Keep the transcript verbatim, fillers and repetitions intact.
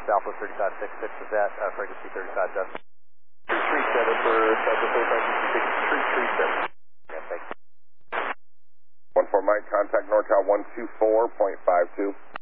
Southwest thirty-five six six, is that uh, frequency thirty-five seven? three seven for Southwest thirty-five six six, three three seven. Yeah, thanks. one four Mike, contact NorCal one two four point five two.